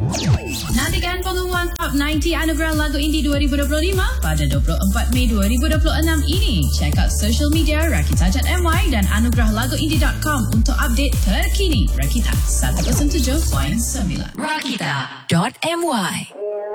Nantikan pengumuman Top 90 Anugerah Lagu Indie 2025 pada 24 Mei 2026 ini. Check out social media Rakita.my dan anugerahLaguIndie.com untuk update terkini. Rakita 107.9 Rakita.my